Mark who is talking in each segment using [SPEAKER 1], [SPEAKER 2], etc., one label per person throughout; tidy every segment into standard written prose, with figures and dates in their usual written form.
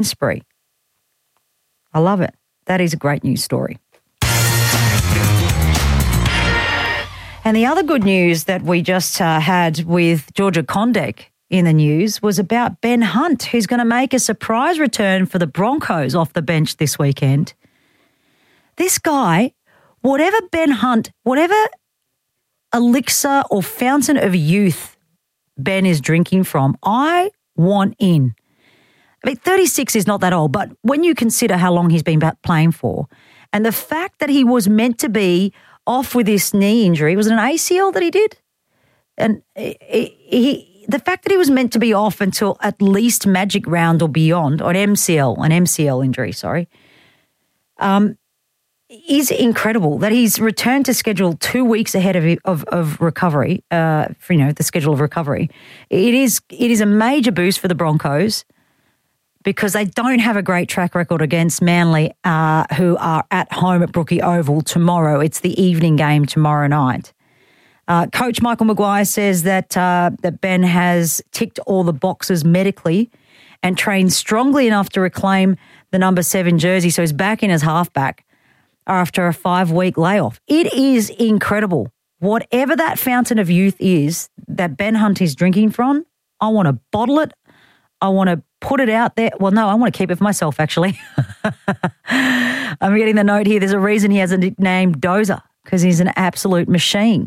[SPEAKER 1] spree. I love it. That is a great news story. And the other good news that we just had with Georgia Condek in the news was about Ben Hunt, who's going to make a surprise return for the Broncos off the bench this weekend. This guy, whatever Ben Hunt, whatever elixir or fountain of youth Ben is drinking from, I want in. I mean, 36 is not that old, but when you consider how long he's been playing for and the fact that he was meant to be off with this knee injury, was it an ACL that he did? And the fact that he was meant to be off until at least Magic Round or beyond, or an MCL injury, is incredible. That he's returned to schedule 2 weeks ahead of recovery, the schedule of recovery. It is a major boost for the Broncos because they don't have a great track record against Manly, who are at home at Brookie Oval tomorrow. It's the evening game tomorrow night. Coach Michael Maguire says that Ben has ticked all the boxes medically and trained strongly enough to reclaim the number 7 jersey, so he's back in as halfback after a 5-week layoff. It is incredible. Whatever that fountain of youth is that Ben Hunt is drinking from, I want to bottle it. I want to put it out there. Well, no, I want to keep it for myself, actually. I'm getting the note here. There's a reason he has a nickname Dozer, because he's an absolute machine.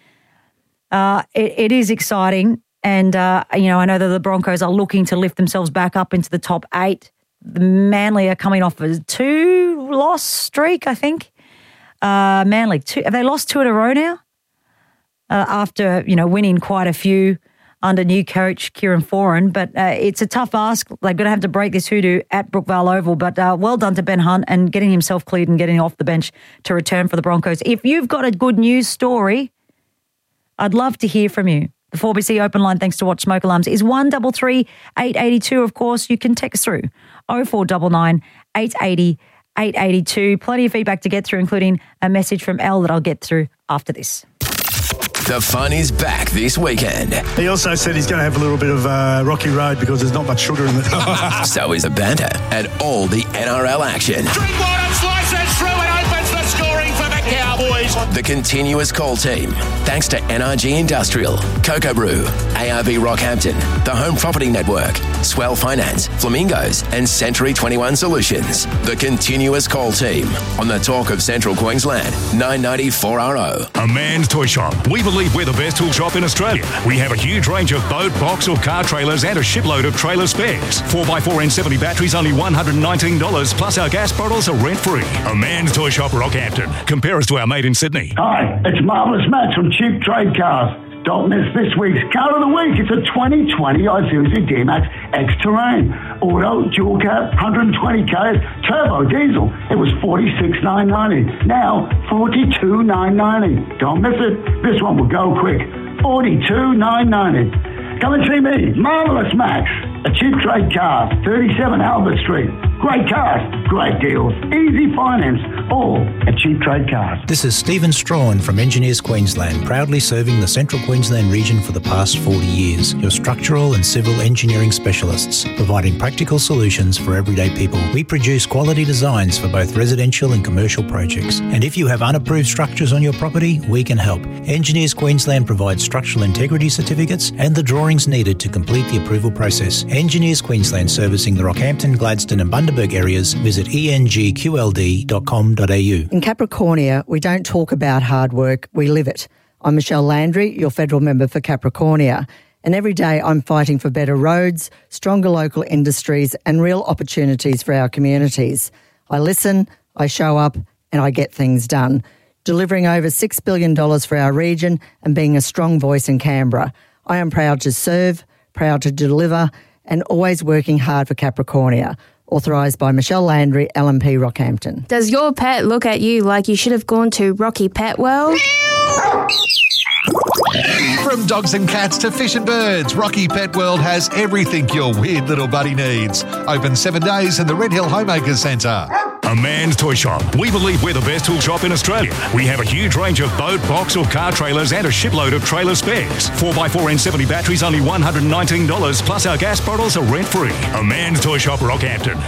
[SPEAKER 1] It is exciting. And, I know that the Broncos are looking to lift themselves back up into the top 8. The Manly are coming off a 2-loss streak, I think. Manly, have they lost 2 in a row now? After, winning quite a few under new coach Kieran Foran. But it's a tough ask. They're going to have to break this hoodoo at Brookvale Oval. But well done to Ben Hunt and getting himself cleared and getting off the bench to return for the Broncos. If you've got a good news story, I'd love to hear from you. The 4BC open line, thanks to Watch Smoke Alarms, is 133 882. Of course, you can text through 0499 880 882. Plenty of feedback to get through, including a message from Elle that I'll get through after this.
[SPEAKER 2] The fun is back this weekend.
[SPEAKER 3] He also said he's going to have a little bit of rocky road because there's not much sugar in it.
[SPEAKER 2] So is the banter and all the NRL action.
[SPEAKER 4] Drinkwater slices through and opens the scoring for the Cowboys.
[SPEAKER 2] The continuous call team, thanks to NRG Industrial, Cocoa Brew, ARB Rockhampton, the Home Property Network, Swell Finance, Flamingos, and Century 21 Solutions. The continuous call team on the Talk of Central Queensland, 990 4RO.
[SPEAKER 5] A Man's Toy Shop. We believe we're the best tool shop in Australia. We have a huge range of boat, box or car trailers and a shipload of trailer spares. 4x4 N70 batteries only $119, plus our gas bottles are rent-free. A Man's Toy Shop, Rockhampton. Compare us to our mate in Sydney.
[SPEAKER 6] Hi, it's Marvellous Max from Cheap Trade Cars. Don't miss this week's Car of the Week. It's a 2020 Isuzu D-Max X-Terrain. Auto, dual cab, 120 Ks, turbo diesel. It was $46,990. Now, $42,990. Don't miss it. This one will go quick. $42,990. Come and see me, Marvellous Max, at Cheap Trade Cars, 37 Albert Street. Great cars, great deals, easy finance, all at Cheap Trade Cars.
[SPEAKER 7] This is Stephen Strawn from Engineers Queensland, proudly serving the Central Queensland region for the past 40 years. Your structural and civil engineering specialists, providing practical solutions for everyday people. We produce quality designs for both residential and commercial projects. And if you have unapproved structures on your property, we can help. Engineers Queensland provides structural integrity certificates and the drawings needed to complete the approval process. Engineers Queensland, servicing the Rockhampton, Gladstone and Bundaberg areas. Visit engqld.com.au.
[SPEAKER 8] In Capricornia, we don't talk about hard work, we live it. I'm Michelle Landry, your federal member for Capricornia, and every day I'm fighting for better roads, stronger local industries and real opportunities for our communities. I listen, I show up and I get things done, delivering over $6 billion for our region and being a strong voice in Canberra. I am proud to serve, proud to deliver and always working hard for Capricornia. Authorised by Michelle Landry, LNP Rockhampton.
[SPEAKER 9] Does your pet look at you like you should have gone to Rocky Pet World?
[SPEAKER 10] From dogs and cats to fish and birds, Rocky Pet World has everything your weird little buddy needs. Open 7 days in the Red Hill Homemakers Centre.
[SPEAKER 5] A Man's Toy Shop. We believe we're the best tool shop in Australia. We have a huge range of boat, box or car trailers and a shipload of trailer spares. 4x4 N70 batteries only $119, plus our gas bottles are rent-free. A Man's Toy Shop, Rockhampton.